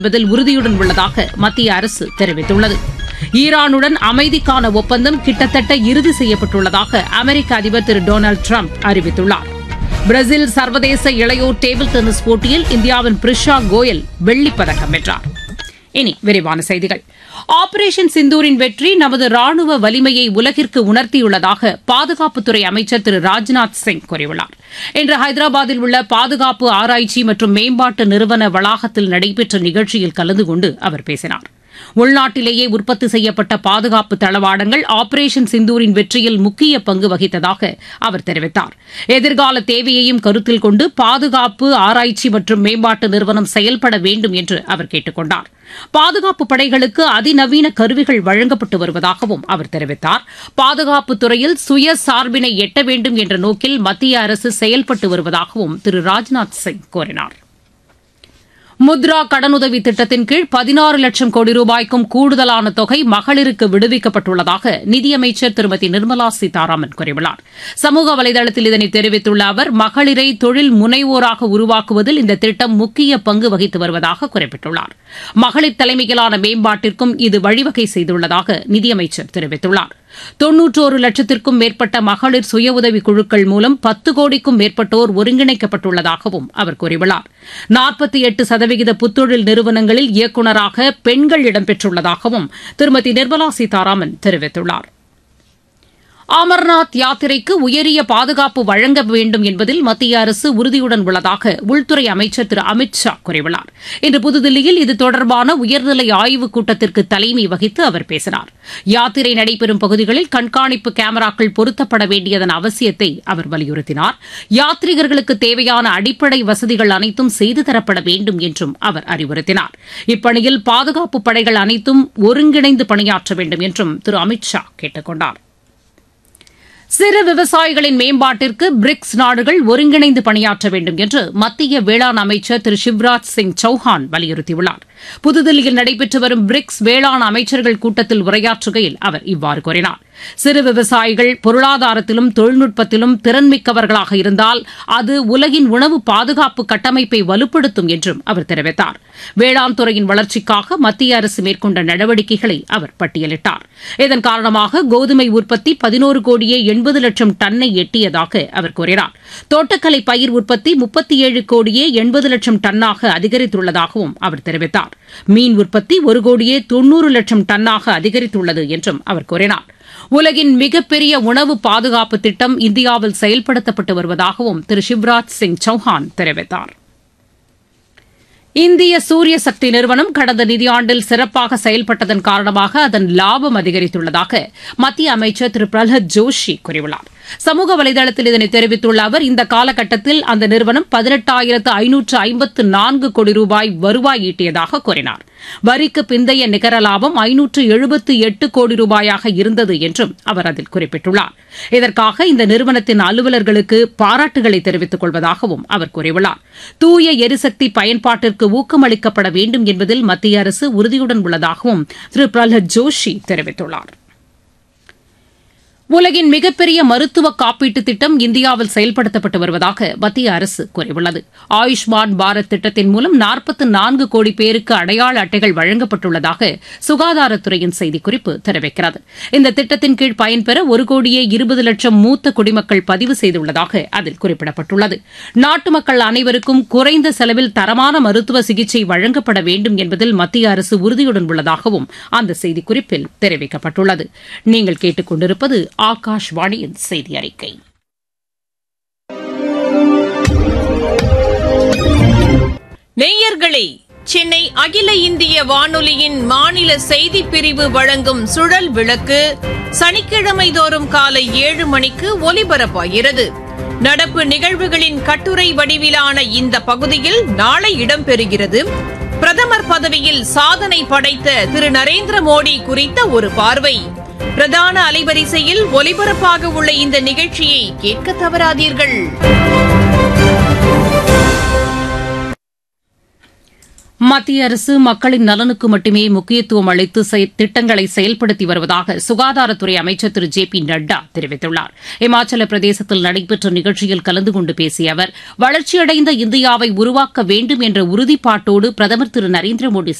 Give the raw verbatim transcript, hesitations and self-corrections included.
என்பதில் உறுதியுடன் உள்ளதாக மத்திய அரசு தெரிவித்துள்ளது. ஈரானுடன் அமைதிக்கான ஒப்பந்தம் கிட்டத்தட்ட இறுதி செய்யப்பட்டுள்ளதாக அமெரிக்க அதிபர் திரு டொனால்டு டிரம்ப் அறிவித்துள்ளார். பிரேசில் சர்வதேச இளையோர் டேபிள் டென்னிஸ் போட்டியில் இந்தியாவின் பிரிஷா கோயல் வெள்ளிப் பதக்கம் வென்றார். இனி விரிவான செய்திகள். ஆபரேஷன் சிந்தூரின் வெற்றி நமது ராணுவ வலிமையை உலகிற்கு உணர்த்தியுள்ளதாக பாதுகாப்புத்துறை அமைச்சர் திரு ராஜ்நாத் சிங் கூறியுள்ளார். இன்று ஹைதராபாத்தில் உள்ள பாதுகாப்பு ஆராய்ச்சி மற்றும் மேம்பாட்டு நிறுவன வளாகத்தில் நடைபெற்ற நிகழ்ச்சியில் கலந்து கொண்டு அவர் பேசினார். உள்நாட்டிலேயே உற்பத்தி செய்யப்பட்ட பாதுகாப்பு தளவாடங்கள் ஆபரேஷன் சிந்தூரின் வெற்றியில் முக்கிய பங்கு வகித்ததாக அவர் தெரிவித்தார். எதிர்கால தேவையையும் கருத்தில் கொண்டு பாதுகாப்பு ஆராய்ச்சி மற்றும் மேம்பாட்டு நிறுவனம் செயல்பட வேண்டும் என்று அவர் கேட்டுக் கொண்டார். பாதுகாப்பு படைகளுக்கு அதிநவீன கருவிகள் வழங்கப்பட்டு வருவதாகவும் அவர் தெரிவித்தார். பாதுகாப்புத் துறையில் சுயசார்பினை எட்ட வேண்டும் என்ற நோக்கில் மத்திய அரசு செயல்பட்டு வருவதாகவும் திரு ராஜ்நாத் சிங் கூறினார். முத்ரா கடனுதவி திட்டத்தின் கீழ் பதினாறு லட்சம் கோடி ரூபாய்க்கும் கூடுதலான தொகை மகளிருக்கு விடுவிக்கப்பட்டுள்ளதாக நிதியமைச்சர் திருமதி நிர்மலா சீதாராமன் கூறியுள்ளார். சமூக வலைதளத்தில் இதனை தெரிவித்துள்ள அவர், மகளிரை தொழில் முனைவோராக உருவாக்குவதில் இந்த திட்டம் முக்கிய பங்கு வகித்து வருவதாக குறிப்பிட்டுள்ளார். மகளிர் தலைமையிலான மேம்பாட்டிற்கும் இது வழிவகை செய்துள்ளதாக நிதியமைச்சர் தெரிவித்துள்ளார். தொன்னூற்றோரு லட்சத்திற்கும் மேற்பட்ட மகளிர் சுய உதவிக் குழுக்கள் மூலம் பத்து கோடிக்கும் மேற்பட்டோர் ஒருங்கிணைக்கப்பட்டுள்ளதாகவும் அவர் கூறியுள்ளார். நாற்பத்தி எட்டு சதவிகித புத்தொழில் நிறுவனங்களில் இயக்குநராக பெண்கள் இடம்பெற்றுள்ளதாகவும் திருமதி நிர்மலா சீதாராமன் தெரிவித்துள்ளார். அமர்நாத் யாத்திரைக்கு உயரிய பாதுகாப்பு வழங்க வேண்டும் என்பதில் மத்திய அரசு உறுதியுடன் உள்ளதாக உள்துறை அமைச்சர் திரு அமித் ஷா கூறியுள்ளார். இன்று புதுதில்லியில் இது தொடர்பான உயர்நிலை ஆய்வுக் கூட்டத்திற்கு தலைமை வகித்து அவர் பேசினார். யாத்திரை நடைபெறும் பகுதிகளில் கண்காணிப்பு கேமராக்கள் பொருத்தப்பட வேண்டியதன் அவசியத்தை அவர் வலியுறுத்தினார். யாத்ரீகர்களுக்கு தேவையான அடிப்படை வசதிகள் அனைத்தும் செய்து தரப்பட வேண்டும் என்றும் அவர் அறிவுறுத்தினார். இப்பணியில் பாதுகாப்பு படைகள் அனைத்தும் ஒருங்கிணைந்து பணியாற்ற வேண்டும் என்றும் திரு அமித் ஷா கேட்டுக் கொண்டார். சிறு விவசாயிகளின் மேம்பாட்டிற்கு பிரிக்ஸ் நாடுகள் ஒருங்கிணைந்து பணியாற்ற வேண்டும் என்று மத்திய வேளாண் அமைச்சர் திரு சிவராஜ் சிங் சௌஹான் வலியுறுத்தியுள்ளார். புதுதில்லியில் நடைபெற்று வரும் பிரிக்ஸ் வேளாண் அமைச்சர்கள் கூட்டத்தில் உரையாற்றுகையில் அவர் இவ்வாறு கூறினார். சிறு விவசாயிகள் பொருளாதாரத்திலும் தொழில்நுட்பத்திலும் திறன்மிக்கவர்களாக இருந்தால் அது உலகின் உணவு பாதுகாப்பு கட்டமைப்பை வலுப்படுத்தும் என்றும் அவர் தெரிவித்தார். வேளாண் துறையின் வளர்ச்சிக்காக மத்திய அரசு மேற்கொண்ட நடவடிக்கைகளை அவர் பட்டியலிட்டார். இதன் காரணமாக கோதுமை உற்பத்தி பதினோரு கோடியே எண்பது லட்சம் டன்னை எட்டியதாக அவர் கூறினார். தோட்டக்கலை பயிர் உற்பத்தி முப்பத்தி ஏழு கோடியே எண்பது லட்சம் டன்னாக அதிகரித்துள்ளதாகவும் அவர் தெரிவித்தார். மீன் உற்பத்தி ஒரு கோடியே தொன்னூறு லட்சம் டன்னாக அதிகரித்துள்ளது என்றும் அவர் கூறினார். உலகின் மிகப்பெரிய உணவு பாதுகாப்பு திட்டம் இந்தியாவில் செயல்படுத்தப்பட்டு வருவதாகவும் திரு சிவராஜ் சிங் சௌஹான் தெரிவித்தார். இந்திய சூரிய சக்தி நிறுவனம் கடந்த நிதியாண்டில் சிறப்பாக செயல்பட்டதன் காரணமாக அதன் லாபம் அதிகரித்துள்ளதாக மத்திய அமைச்சர் திரு பிரஹ்லாத் ஜோஷி கூறியுள்ளார். சமூக வலைதளத்தில் இதனை தெரிவித்துள்ள அவர், இந்த காலகட்டத்தில் அந்த நிறுவனம் பதினெட்டாயிரத்து ஐநூற்று ஐம்பத்து நான்கு கோடி ரூபாய் வருவாய் ஈட்டியதாக கூறினார். வரிக்கு பிந்தைய நிகர லாபம் ஐநூற்று எழுபத்து எட்டு கோடி ரூபாயாக இருந்தது என்றும் அவர் அதில் குறிப்பிட்டுள்ளார். இதற்காக இந்த நிறுவனத்தின் அலுவலர்களுக்கு பாராட்டுகளை தெரிவித்துக் கொள்வதாகவும் அவர் கூறியுள்ளார். தூய எரிசக்தி பயன்பாட்டிற்கு ஊக்கமளிக்கப்பட வேண்டும் என்பதில் மத்திய அரசு உறுதியுடன் உள்ளதாகவும் திரு பிரஹ்லாத் ஜோஷி தெரிவித்துள்ளார். உலகின் மிகப்பெரிய மருத்துவ காப்பீட்டுத் திட்டம் இந்தியாவில் செயல்படுத்தப்பட்டு வருவதாக மத்திய அரசு கூறியுள்ளது. ஆயுஷ்மான் பாரத் திட்டத்தின் மூலம் நாற்பத்து நான்கு கோடி பேருக்கு அடையாள அட்டைகள் வழங்கப்பட்டுள்ளதாக சுகாதாரத்துறையின் செய்திக்குறிப்பு தெரிவிக்கிறது. இந்த திட்டத்தின் கீழ் பயன்பெற ஒரு கோடியே இருபது லட்சம் மூத்த குடிமக்கள் பதிவு செய்துள்ளதாக அதில் குறிப்பிடப்பட்டுள்ளது. நாட்டு மக்கள் அனைவருக்கும் குறைந்த செலவில் தரமான மருத்துவ சிகிச்சை வழங்கப்பட வேண்டும் என்பதில் மத்திய அரசு உறுதியுடன் உள்ளதாகவும் அந்த செய்திக்குறிப்பில் தெரிவிக்கப்பட்டுள்ளது. நீங்கள் கேட்டுக் கொண்டிருப்பது ஆகாஷ்வாணியின் செய்தி அறிக்கை. நேயர்களே, சென்னை அகில இந்திய வானொலியின் மாநில செய்திப் பிரிவு வழங்கும் சுழல் விளக்கு சனிக்கிழமை தோறும் காலை ஏழு மணிக்கு ஒலிபரப்பாகிறது. நடப்பு நிகழ்வுகளின் கட்டுரை வடிவிலான இந்த பகுதியில் நாளை இடம்பெறுகிறது. பிரதமர் பதவியில் சாதனை படைத்த திரு நரேந்திர மோடி குறித்த ஒரு பார்வை. பிரதான அலைவரிசையில் ஒலிபரப்பாக உள்ள இந்த நிகழ்ச்சியை கேட்க தவறாதீர்கள். மத்திய அரசு மக்களின் நலனுக்கு மட்டுமே முக்கியத்துவம் அளித்து திட்டங்களை செயல்படுத்தி வருவதாக சுகாதாரத்துறை அமைச்சர் திரு ஜே பி நட்டா தெரிவித்துள்ளார். இமாச்சல பிரதேசத்தில் நடைபெற்ற நிகழ்ச்சியில் கலந்து கொண்டு பேசிய அவர், வளர்ச்சியடைந்த இந்தியாவை உருவாக்க வேண்டும் என்ற உறுதிப்பாட்டோடு பிரதமர் திரு நரேந்திர மோடி